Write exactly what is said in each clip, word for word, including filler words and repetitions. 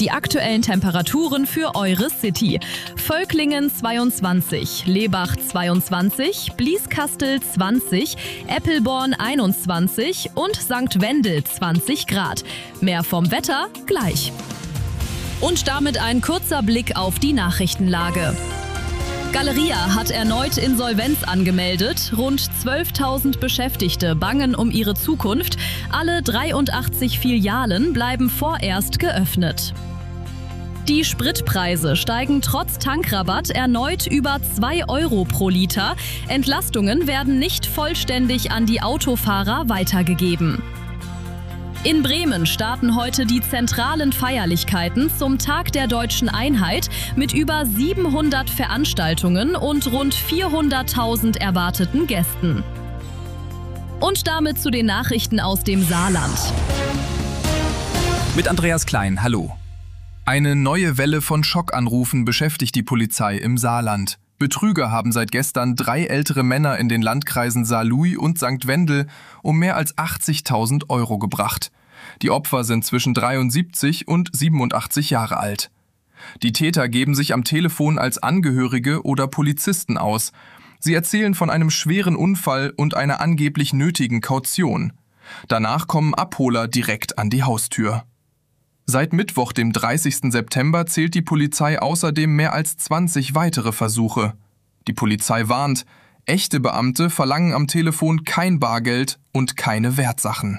die aktuellen Temperaturen für eure City. Völklingen zweiundzwanzig, Lebach zweiundzwanzig, Blieskastel zwanzig, Eppelborn einundzwanzig und Sankt Wendel zwanzig Grad. Mehr vom Wetter gleich. Und damit ein kurzer Blick auf die Nachrichtenlage. Galeria hat erneut Insolvenz angemeldet. Rund zwölftausend Beschäftigte bangen um ihre Zukunft. Alle dreiundachtzig Filialen bleiben vorerst geöffnet. Die Spritpreise steigen trotz Tankrabatt erneut über zwei Euro pro Liter. Entlastungen werden nicht vollständig an die Autofahrer weitergegeben. In Bremen starten heute die zentralen Feierlichkeiten zum Tag der Deutschen Einheit mit über siebenhundert Veranstaltungen und rund vierhunderttausend erwarteten Gästen. Und damit zu den Nachrichten aus dem Saarland. Mit Andreas Klein, hallo. Eine neue Welle von Schockanrufen beschäftigt die Polizei im Saarland. Betrüger haben seit gestern drei ältere Männer in den Landkreisen Saarlouis und Sankt Wendel um mehr als achtzigtausend Euro gebracht. Die Opfer sind zwischen dreiundsiebzig und siebenundachtzig Jahre alt. Die Täter geben sich am Telefon als Angehörige oder Polizisten aus. Sie erzählen von einem schweren Unfall und einer angeblich nötigen Kaution. Danach kommen Abholer direkt an die Haustür. Seit Mittwoch, dem dreißigsten September, zählt die Polizei außerdem mehr als zwanzig weitere Versuche. Die Polizei warnt, echte Beamte verlangen am Telefon kein Bargeld und keine Wertsachen.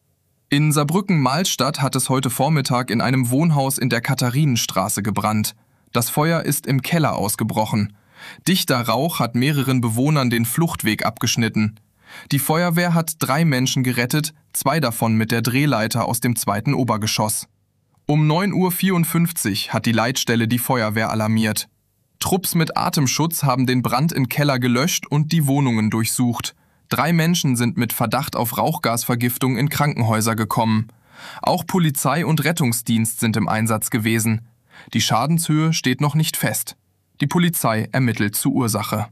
In Saarbrücken-Mahlstadt hat es heute Vormittag in einem Wohnhaus in der Katharinenstraße gebrannt. Das Feuer ist im Keller ausgebrochen. Dichter Rauch hat mehreren Bewohnern den Fluchtweg abgeschnitten. Die Feuerwehr hat drei Menschen gerettet, zwei davon mit der Drehleiter aus dem zweiten Obergeschoss. Um neun Uhr vierundfünfzig hat die Leitstelle die Feuerwehr alarmiert. Trupps mit Atemschutz haben den Brand im Keller gelöscht und die Wohnungen durchsucht. Drei Menschen sind mit Verdacht auf Rauchgasvergiftung in Krankenhäuser gekommen. Auch Polizei und Rettungsdienst sind im Einsatz gewesen. Die Schadenshöhe steht noch nicht fest. Die Polizei ermittelt zur Ursache.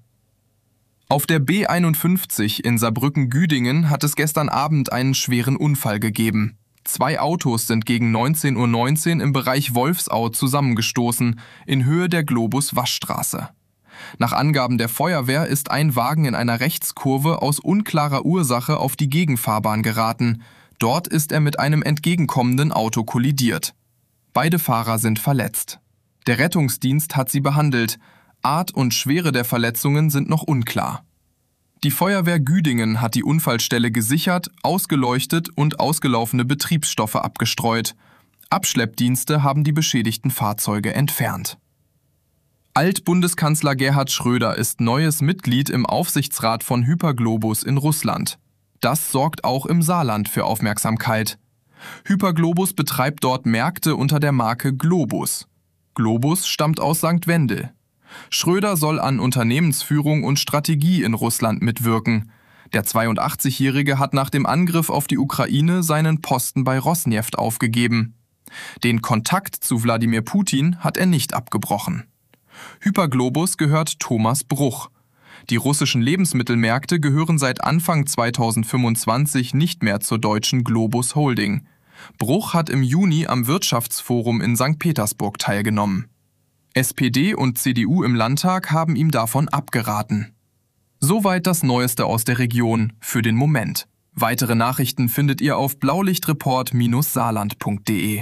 Auf der B einundfünfzig in Saarbrücken-Güdingen hat es gestern Abend einen schweren Unfall gegeben. Zwei Autos sind gegen neunzehn Uhr neunzehn im Bereich Wolfsau zusammengestoßen, in Höhe der Globus-Waschstraße. Nach Angaben der Feuerwehr ist ein Wagen in einer Rechtskurve aus unklarer Ursache auf die Gegenfahrbahn geraten. Dort ist er mit einem entgegenkommenden Auto kollidiert. Beide Fahrer sind verletzt. Der Rettungsdienst hat sie behandelt. Art und Schwere der Verletzungen sind noch unklar. Die Feuerwehr Güdingen hat die Unfallstelle gesichert, ausgeleuchtet und ausgelaufene Betriebsstoffe abgestreut. Abschleppdienste haben die beschädigten Fahrzeuge entfernt. Altbundeskanzler Gerhard Schröder ist neues Mitglied im Aufsichtsrat von Hyperglobus in Russland. Das sorgt auch im Saarland für Aufmerksamkeit. Hyperglobus betreibt dort Märkte unter der Marke Globus. Globus stammt aus Sankt Wendel. Schröder soll an Unternehmensführung und Strategie in Russland mitwirken. Der zweiundachtzigjährige hat nach dem Angriff auf die Ukraine seinen Posten bei Rosneft aufgegeben. Den Kontakt zu Wladimir Putin hat er nicht abgebrochen. Hyperglobus gehört Thomas Bruch. Die russischen Lebensmittelmärkte gehören seit Anfang zweitausendfünfundzwanzig nicht mehr zur deutschen Globus Holding. Bruch hat im Juni am Wirtschaftsforum in Sankt Petersburg teilgenommen. S P D und C D U im Landtag haben ihm davon abgeraten. Soweit das Neueste aus der Region für den Moment. Weitere Nachrichten findet ihr auf blaulichtreport Bindestrich saarland punkt de.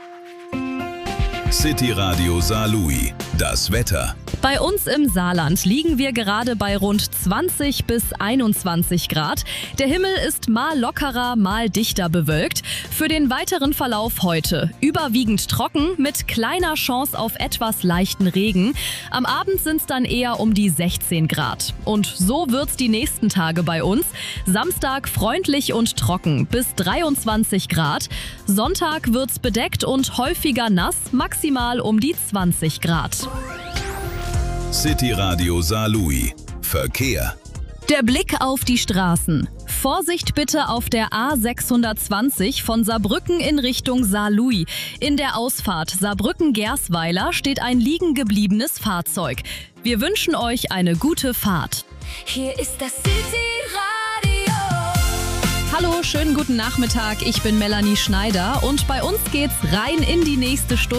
City Radio Saarlouis. Das Wetter. Bei uns im Saarland liegen wir gerade bei rund zwanzig bis einundzwanzig Grad. Der Himmel ist mal lockerer, mal dichter bewölkt. Für den weiteren Verlauf heute überwiegend trocken mit kleiner Chance auf etwas leichten Regen. Am Abend sind es dann eher um die sechzehn Grad. Und so wird's die nächsten Tage bei uns. Samstag freundlich und trocken bis dreiundzwanzig Grad. Sonntag wird's bedeckt und häufiger nass, maximal um die zwanzig Grad. City Radio Saarlouis. Verkehr. Der Blick auf die Straßen. Vorsicht bitte auf der A sechshundertzwanzig von Saarbrücken in Richtung Saarlouis. In der Ausfahrt Saarbrücken-Gersweiler steht ein liegen gebliebenes Fahrzeug. Wir wünschen euch eine gute Fahrt. Hier ist das City Radio. Hallo, schönen guten Nachmittag. Ich bin Melanie Schneider und bei uns geht's rein in die nächste Stunde.